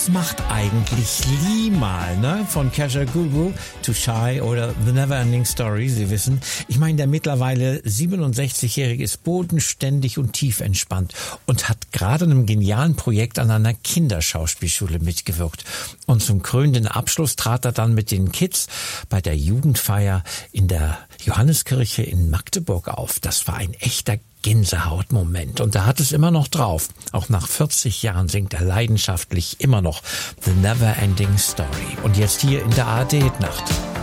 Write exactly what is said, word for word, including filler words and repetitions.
Was macht eigentlich Lee mal, ne? Von Kajagoogoo to Shy oder The Neverending Story, Sie wissen. Ich meine, der mittlerweile siebenundsechzigjährige ist bodenständig und tief entspannt und hat gerade an einem genialen Projekt an einer Kinderschauspielschule mitgewirkt. Und zum krönenden Abschluss trat er dann mit den Kids bei der Jugendfeier in der Johanneskirche in Magdeburg auf. Das war ein echter Gänsehautmoment. Und er hat es immer noch drauf. Auch nach vierzig Jahren singt er leidenschaftlich immer noch The Neverending Story. Und jetzt hier in der A R D-Nacht.